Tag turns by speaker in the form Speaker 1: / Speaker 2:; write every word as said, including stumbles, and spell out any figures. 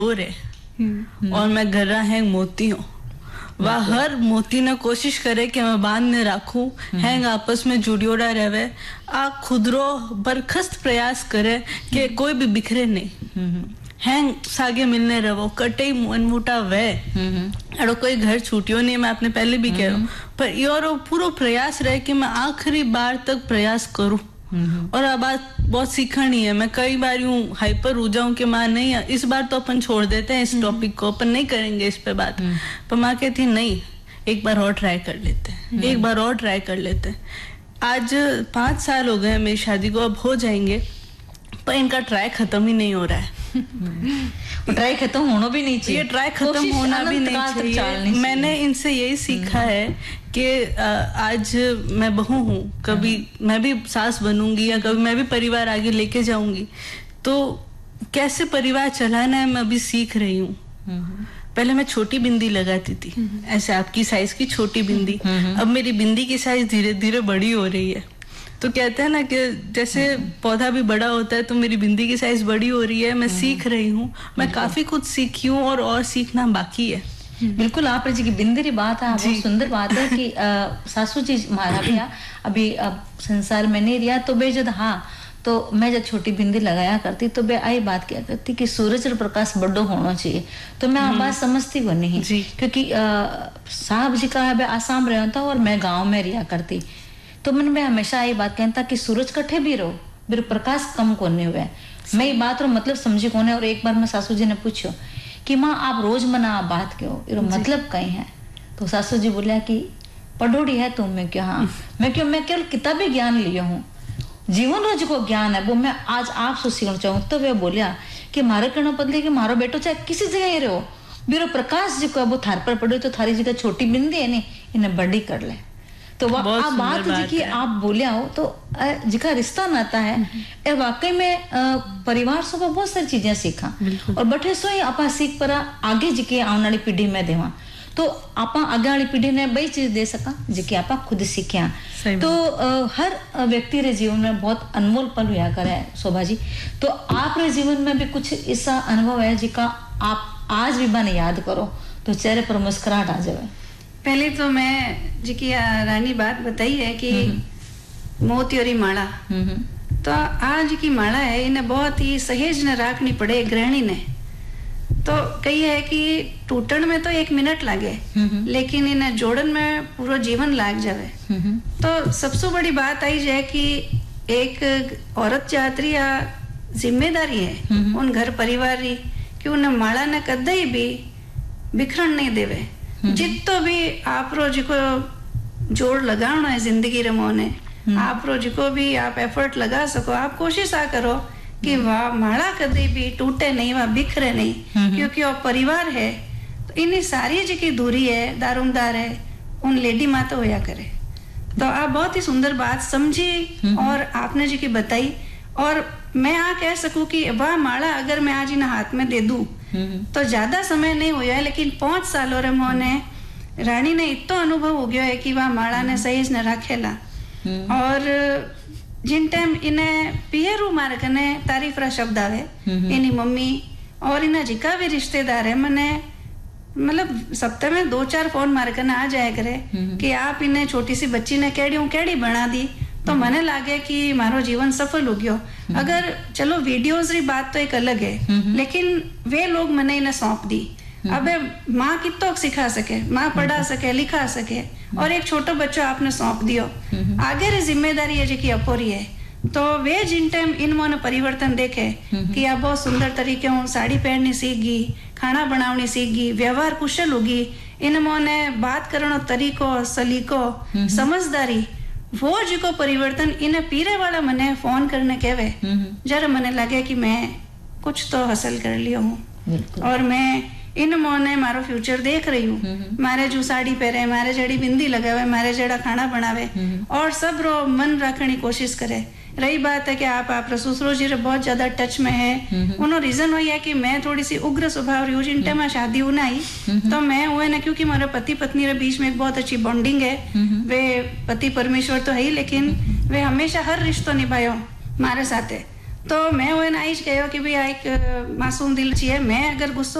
Speaker 1: और है और मैं गर्रा हैंग मोती हूँ। वह हर मोती ने कोशिश करे कि मैं बांध ने राखूं, हैंग आपस में जुड़ियोड़ा रहे, आ खुदरो बरखस्त प्रयास करे कि कोई भी बिखरे नहीं, हैंग सागे मिलने रहो, कटे मनमुटा वे अड़ो कोई घर छूटियो नहीं। मैं आपने पहले भी कह रहा हूँ, पर योरो पूरा प्रयास रहे कि मैं आखिरी बार तक प्रयास करूं। और अब बात बहुत सीखनी है। मैं कई बार यूं हाइपर हो जाऊं कि माँ नहीं, इस बार तो अपन छोड़ देते हैं इस टॉपिक को, अपन नहीं करेंगे इस पे बात। पर माँ कहती नहीं, एक बार और ट्राई कर लेते हैं, एक बार और ट्राई कर लेते हैं। आज पांच साल हो गए मेरी शादी को, अब हो जाएंगे, पर इनका ट्राई खत्म ही नहीं हो रहा है।
Speaker 2: ट्राई खत्म होना भी नहीं चाहिए,
Speaker 1: ये ट्राई खत्म होना भी नहीं चाहिए। मैंने इनसे यही सीखा है कि आज मैं बहू हूँ, कभी मैं भी सास बनूंगी या कभी मैं भी परिवार आगे लेके जाऊंगी, तो कैसे परिवार चलाना है मैं अभी सीख रही हूँ। पहले मैं छोटी बिंदी लगाती थी, ऐसे आपकी साइज की छोटी बिंदी, अब मेरी बिंदी की साइज धीरे धीरे बड़ी हो रही है। तो कहते हैं ना कि जैसे पौधा भी बड़ा होता है तो मेरी बिंदी की साइज बड़ी हो रही है। मैं सीख रही हूँ, मैं काफी कुछ सीखी हूँ और और सीखना बाकी है।
Speaker 2: बिल्कुल आप जी की बिंदी की बात है, बहुत सुंदर बात है कि सासू जी मारा भी अभी अब संसार में नहीं रिया, तो बे जब हाँ तो मैं जब छोटी बिंदी लगाया करती तो बे आई बात क्या करती कि सूरज और प्रकाश बड़ो होना चाहिए। तो मैं आ बात समझती वो नहीं, क्योंकि साहब जी का है आसाम रहा था और मैं गाँव में रिया करती, तो मन में हमेशा ये बात कहता कि सूरज कट्ठे भी रहो, मेरे प्रकाश कम कोने हुए। मैं ये बात रो मतलब समझी कोने। और एक बार मैं सासू जी ने पूछो कि माँ आप रोज मना बात क्यों, ये मतलब कहीं है? तो सासू जी बोलिया कि पढ़ोड़ी है तुम। मैं क्यों हाँ मैं क्यों मैं केवल किताबी ज्ञान लिया हूँ, जीवन रोज को ज्ञान है वो मैं आज आपसे सीखना चाहूँ। तो वे बोलिया कि मारे कहना बदले कि मारो बेटो चाहे किसी जगह ही रहो, मेरा प्रकाश जी को वो थार पर पड़े तो थारी जगह छोटी बिंदी है नहीं, इन्हें बड़ी कर ले। तो आप बात जी की आप बोले हो तो जिका रिश्ता नाता है ए वाकई में परिवार से बहुत सारी चीजें सीखा और बठे सो ही आपा सीख पर आगे जी के आने वाली पीढ़ी में देवा, तो आपा आगे वाली पीढ़ी ने बई चीज दे सका जिकी आपा खुद सीखिया। तो आ, हर व्यक्ति रे जीवन में बहुत अनमोल पल हुआ करे शोभा जी। तो आप रे जीवन में भी कुछ ऐसा अनुभव है जिका आप आज भी बने याद करो तो चेहरे पर मुस्कुराहट आ जाए?
Speaker 3: पहले तो मैं जी की रानी बात बताई है कि मोती और माला, तो आज की माला है इन्हें बहुत ही सहेज न रखनी पड़े गृहिणी ने। तो कही है कि टूटन में तो एक मिनट लागे लेकिन इन्हें जोड़न में पूरा जीवन लाग जावे। तो सबसे बड़ी बात आई जाए कि एक औरत यात्री या जिम्मेदारी है उन घर परिवार की कि उन्हें माला ने कदे भी बिखरण नहीं देवे। जितो भी आप रोज को जोड़ लगाना है जिंदगी रमोने, आप रोज को भी आप एफर्ट लगा सको, आप कोशिश आ करो कि वह माला कभी भी टूटे नहीं, वह बिखरे नहीं, क्योंकि वह परिवार है। तो इन्हीं सारी जी की दूरी है दारोमदार है उन लेडी माता होया करे। तो आप बहुत ही सुंदर बात समझी और आपने जी की बताई, और मैं आ कह सकूं कि वह माला अगर मैं आज इन हाथ में दे दूं तो ज्यादा समय नहीं हुआ है, लेकिन पांच सालों रे मोने रानी ने इतो अनुभव हो गया है कि वह माला ने सही न रखेला। और जिन टाइम इन्हें पिहरू मारे कने तारीफ रा शब्द आवे इनी मम्मी और इन्हें जिका भी रिश्तेदार है मने मतलब सप्ताह में दो चार फोन मारे कने आ जाए करे कि आप इन्हें छोटी सी बच्ची ने केड़ी हूं केड़ी बना दी, तो मने लागे कि मारो जीवन सफल हो गयो। अगर चलो वीडियोस री बात तो एक अलग है, लेकिन वे लोग मने इन्हें सौंप दी। अबे माँ कितो सिखा सके, माँ पढ़ा सके लिखा सके, और एक छोटो बच्चो आपने सौंप दियो, आगे री जिम्मेदारी है जी की अपोरी है। तो वे जिन टाइम इन मोने परिवर्तन देखे कि आप बहुत सुंदर तरीके हूँ साड़ी पहननी सीख गई, खाना बनावनी सीख गई, व्यवहार कुशल होगी, इन मोने बात करनो तरीको सलीको समझदारी, वो जी को परिवर्तन इन्हें पीरे वाला मने फोन करने कहवे जरा मने लगे कि मैं कुछ तो हासिल कर लिया हूँ और मैं इन मोने मारो फ्यूचर देख रही हूँ। मारे जो साड़ी पहरे, मारे जड़ी बिंदी लगावे, मारे जड़ा खाना बनावे और सब रो मन रखने की कोशिश करे। रही बात है कि आप आप ससुरो जी बहुत ज्यादा टच में है, उनो रीजन वही है कि मैं थोड़ी सी उग्र स्वभाव रही हूँ जिन टाइम शादी होना आई, तो मैं हुए ना क्योंकि मेरे पति पत्नी के बीच में एक बहुत अच्छी बॉन्डिंग है। वे पति परमेश्वर तो है ही, लेकिन वे हमेशा हर रिश्तो निभायो मारे साथे। तो मैं वो आइज कहो कि भाई आ एक मासूम दिल छी है मैं अगर गुस्सो